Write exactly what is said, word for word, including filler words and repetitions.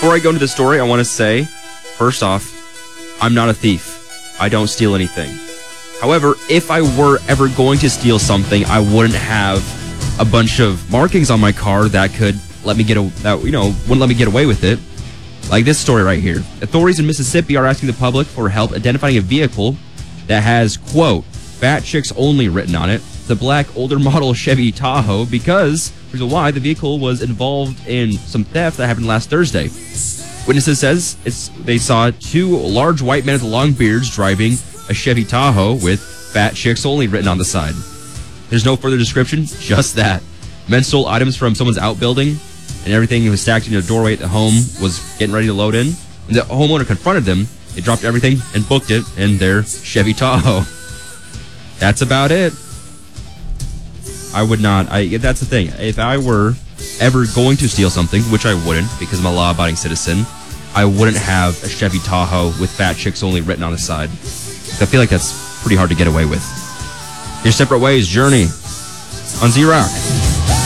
before I go into the story, I want to say, first off, I'm not a thief. I don't steal anything. However, if I were ever going to steal something, I wouldn't have a bunch of markings on my car that could let me get a, that you know wouldn't let me get away with it. Like this story right here. Authorities in Mississippi are asking the public for help identifying a vehicle that has, quote, "Fat Chicks Only" written on it. The black older model Chevy Tahoe, because here's why the vehicle was involved in some theft that happened last Thursday. Witnesses says it's they saw two large white men with long beards driving a Chevy Tahoe with "Fat Chicks Only" written on the side. There's no further description, just that. Men stole items from someone's outbuilding, and everything was stacked in a doorway at the home was getting ready to load in. When the homeowner confronted them, they dropped everything and booked it in their Chevy Tahoe. That's about it. I would not. I. That's the thing. If I were ever going to steal something, which I wouldn't because I'm a law-abiding citizen, I wouldn't have a Chevy Tahoe with "Fat Chicks Only" written on the side. I feel like that's pretty hard to get away with. Your Separate Ways, Journey on Z-Rock.